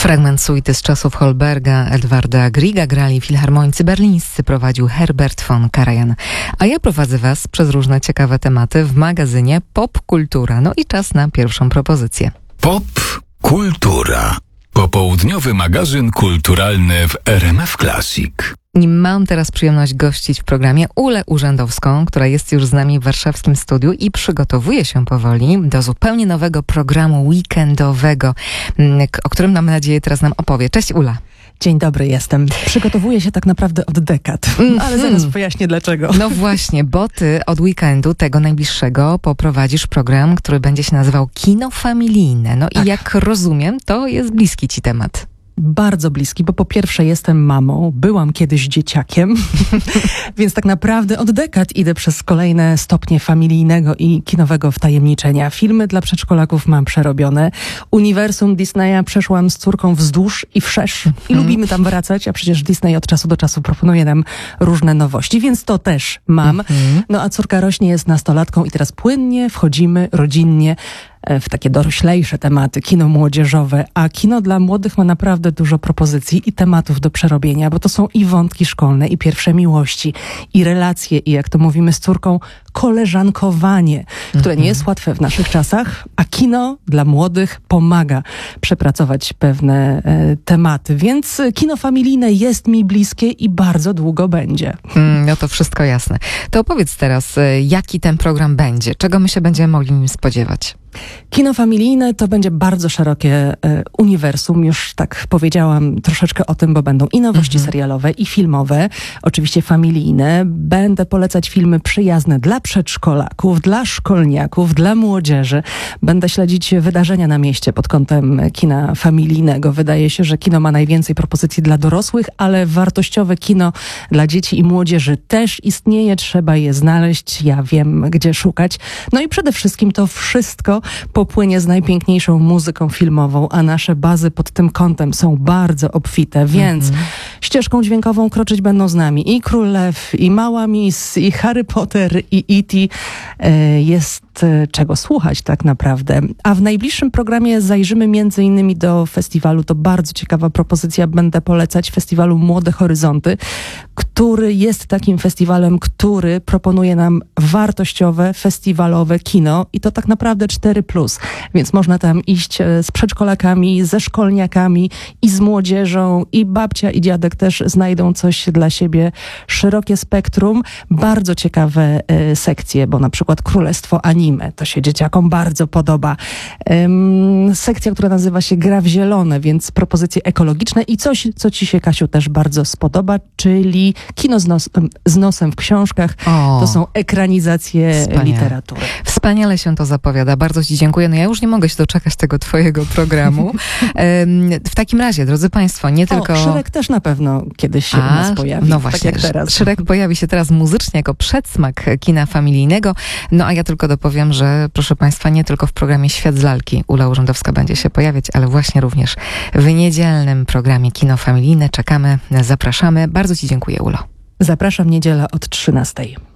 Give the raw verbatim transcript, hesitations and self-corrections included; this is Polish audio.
Fragment suity z czasów Holberga, Edwarda Grieга grali filharmonicy berlińscy, prowadził Herbert von Karajan. A ja prowadzę Was przez różne ciekawe tematy w magazynie Pop Kultura. No i czas na pierwszą propozycję. Pop Kultura. Popołudniowy magazyn kulturalny w R M F Classic. I mam teraz przyjemność gościć w programie Ulę Urzędowską, która jest już z nami w warszawskim studiu i przygotowuje się powoli do zupełnie nowego programu weekendowego, o którym, mam nadzieję, teraz nam opowie. Cześć, Ula. Dzień dobry, jestem. Przygotowuję się tak naprawdę od dekad, mm-hmm. ale zaraz wyjaśnię dlaczego. No właśnie, bo ty od weekendu tego najbliższego poprowadzisz program, który będzie się nazywał Kino Familijne. No tak. I jak rozumiem, to jest bliski ci temat. Bardzo bliski, bo po pierwsze jestem mamą, byłam kiedyś dzieciakiem, więc tak naprawdę od dekad idę przez kolejne stopnie familijnego i kinowego wtajemniczenia. Filmy dla przedszkolaków mam przerobione. Uniwersum Disneya przeszłam z córką wzdłuż i wszerz i mm. lubimy tam wracać, a przecież Disney od czasu do czasu proponuje nam różne nowości, więc to też mam. Mm-hmm. No a córka rośnie, jest nastolatką i teraz płynnie wchodzimy rodzinnie w takie doroślejsze tematy, kino młodzieżowe, a kino dla młodych ma naprawdę dużo propozycji i tematów do przerobienia, bo to są i wątki szkolne, i pierwsze miłości, i relacje, i jak to mówimy z córką, koleżankowanie, które nie jest łatwe w naszych czasach, a kino dla młodych pomaga przepracować pewne e, tematy, więc kino familijne jest mi bliskie i bardzo długo będzie. Mm, no to wszystko jasne. To opowiedz teraz, jaki ten program będzie, czego my się będziemy mogli nim spodziewać? Kino familijne to będzie bardzo szerokie e, uniwersum. Już tak powiedziałam troszeczkę o tym, bo będą i nowości mhm. serialowe, i filmowe, oczywiście familijne. Będę polecać filmy przyjazne dla przedszkolaków, dla szkolniaków, dla młodzieży. Będę śledzić wydarzenia na mieście pod kątem kina familijnego. Wydaje się, że kino ma najwięcej propozycji dla dorosłych, ale wartościowe kino dla dzieci i młodzieży też istnieje. Trzeba je znaleźć. Ja wiem, gdzie szukać. No i przede wszystkim to wszystko popłynie z najpiękniejszą muzyką filmową, a nasze bazy pod tym kątem są bardzo obfite, więc mm-hmm. ścieżką dźwiękową kroczyć będą z nami i Król Lew, i Mała Miss, i Harry Potter, i E T Jest czego słuchać tak naprawdę. A w najbliższym programie zajrzymy między innymi do festiwalu, to bardzo ciekawa propozycja, będę polecać, festiwalu Młode Horyzonty, który jest takim festiwalem, który proponuje nam wartościowe, festiwalowe kino i to tak naprawdę cztery plus, więc można tam iść z przedszkolakami, ze szkolniakami i z młodzieżą, i babcia i dziadek też znajdą coś dla siebie. Szerokie spektrum, bardzo ciekawe e, sekcje, bo na przykład Królestwo Anime, to się dzieciakom bardzo podoba. Ehm, sekcja, która nazywa się Gra w zielone, więc propozycje ekologiczne i coś, co ci się, Kasiu, też bardzo spodoba, czyli kino z, nos, z nosem w książkach. O, to są ekranizacje wspaniale. Literatury. Wspaniale się to zapowiada. Bardzo ci dziękuję. No ja już nie mogę się doczekać tego twojego programu. W takim razie, drodzy Państwo, nie o, tylko... Szrek też na pewno kiedyś się A, u nas pojawi. No właśnie, tak jak teraz. Szrek pojawi się teraz muzycznie jako przedsmak kina familijnego. No a ja tylko dopowiem, że proszę Państwa, nie tylko w programie Świat z lalki Ula Urzędowska będzie się pojawiać, ale właśnie również w niedzielnym programie Kino Familijne. Czekamy, zapraszamy. Bardzo ci dziękuję, Ulo. Zapraszam, niedziela od trzynastej.